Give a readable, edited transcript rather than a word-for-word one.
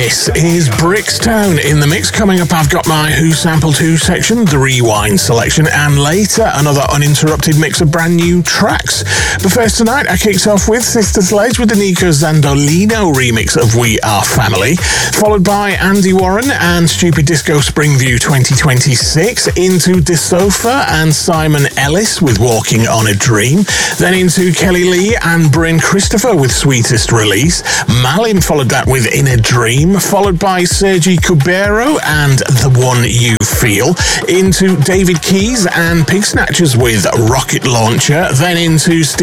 This is Brixton. In the mix coming up, I've got my Who Sampled Who section, the Rewind selection, and later another uninterrupted mix of brand new tracks. But first tonight, I kicked off with Sister Sledge with the Nico Zandolino remix of We Are Family, followed by Andy Warren and Stupid Disco Springview 2026, into DeSofa and Simon Ellis with Walking on a Dream, then into Kelly Lee and Bryn Christopher with Sweetest Release. Malin followed that with In a Dream, followed by Sergi Cubero and The One You Feel, into David Keys and Pig Snatchers with Rocket Launcher, then into